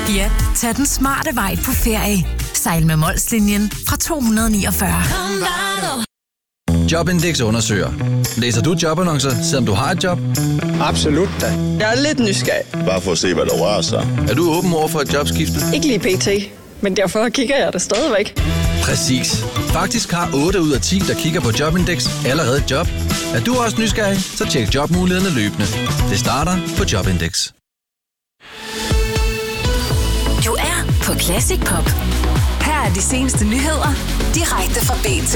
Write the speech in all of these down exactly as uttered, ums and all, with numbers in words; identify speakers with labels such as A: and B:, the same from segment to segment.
A: Ja, tag den smarte vej på ferie. Sejl med Molslinjen fra to hundrede niogfyrre.
B: Jobindex undersøger. Læser du jobannoncer, selvom du har et job?
C: Absolut da. Jeg er lidt nysgerrig.
D: Bare for at se, hvad der rører sig.
B: Er du åben over for et jobskifte?
C: Ikke lige pt, men derfor kigger jeg der stadigvæk.
B: Præcis. Faktisk har otte ud af ti, der kigger på Jobindex, allerede et job. Er du også nysgerrig, så tjek jobmulighederne løbende. Det starter på Jobindex.
A: Du er på Classic Pop. Her er de seneste nyheder, direkte fra B T.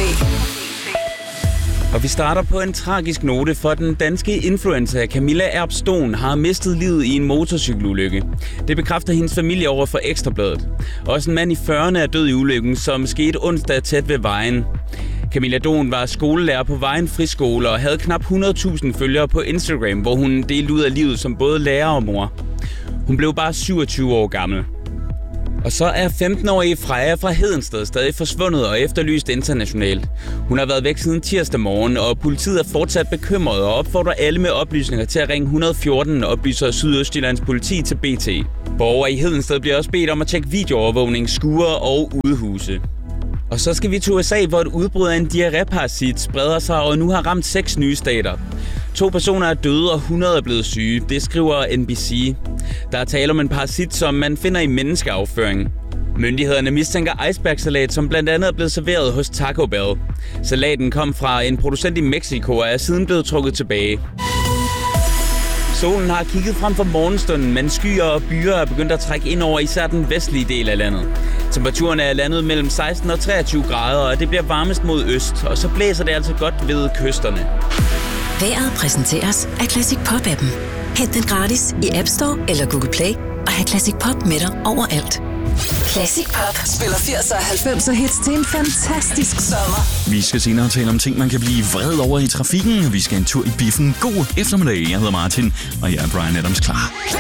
E: Og vi starter på en tragisk note, for den danske influencer Camilla Erbstone har mistet livet i en motorcykelulykke. Det bekræfter hendes familie over for Ekstra Bladet. Også en mand i fyrrerne er død i ulykken, som skete onsdag tæt ved Vejen. Camilla Don var skolelærer på Vejen Friskole og havde knap hundrede tusind følgere på Instagram, hvor hun delte ud af livet som både lærer og mor. Hun blev bare syvogtyve år gammel. Og så er femten-årige Freja fra Hedensted stadig forsvundet og efterlyst internationalt. Hun har været væk siden tirsdag morgen, og politiet er fortsat bekymret og opfordrer alle med oplysninger til at ringe et hundrede og fjorten, oplyser Sydøstjyllands politi til B T. Borgere i Hedensted bliver også bedt om at tjekke videoovervågning, skure og udehuse. Og så skal vi til U S A, hvor et udbrud af en diarréparasit spreder sig og nu har ramt seks nye stater. To personer er døde, og hundrede er blevet syge. Det skriver N B C. Der er tale om en parasit, som man finder i menneskeafføring. Myndighederne mistænker icebergsalat, som blandt andet er blevet serveret hos Taco Bell. Salaten kom fra en producent i Mexico og er siden blevet trukket tilbage. Solen har kigget frem for morgenstunden, men skyer og byer er begyndt at trække ind over især den vestlige del af landet. Temperaturen er landet mellem seksten og treogtyve grader, og det bliver varmest mod øst, og så blæser det altså godt ved kysterne.
A: Vejret præsenteres af Classic Pop-appen. Hent den gratis i App Store eller Google Play, og have Classic Pop med dig overalt. Classic Pop spiller firserne og halvfemser hits til en fantastisk sommer.
F: Vi skal senere tale om ting, man kan blive vred over i trafikken. Vi skal en tur i biffen. God eftermiddag. Jeg hedder Martin, og jeg er Bryan Adams klar.